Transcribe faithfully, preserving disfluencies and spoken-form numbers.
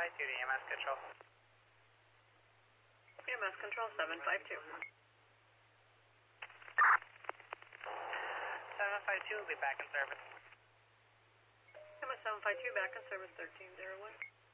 five two to E M S Control. E M S Control seven five two. seven five two will be back in service. E M S seven five two back in service thirteen zero one.